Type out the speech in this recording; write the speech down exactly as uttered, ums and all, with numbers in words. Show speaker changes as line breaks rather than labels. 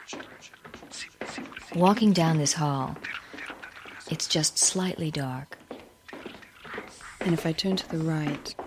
Walking down this hall, it's just slightly dark.
And if I turn to the right,